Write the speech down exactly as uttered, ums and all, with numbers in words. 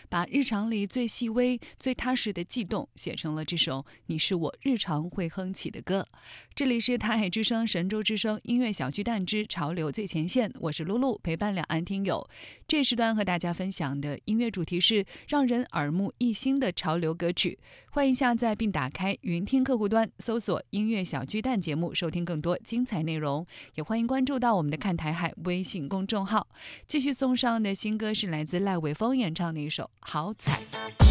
把日常里最细微、最踏实的悸动写成了这首你是我日常会哼起的歌。这里是台海之声、神州之声音乐小巨蛋之潮流最前线，我是露露，陪伴两岸听友。这时段和大家分享的音乐主题是让人耳目一新的潮流歌曲。欢迎下载并打开云听客户端，搜索音乐小巨蛋节目，收听更多精彩内容。也欢迎关注到我们的看台海微信公众号。继续送上的新歌是来自赖伟峰演唱的一首好彩。